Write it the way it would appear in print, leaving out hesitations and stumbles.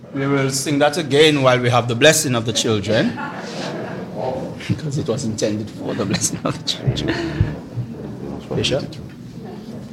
We will sing that again while we have the blessing of the children, because it was intended for the blessing of the children. Bishop.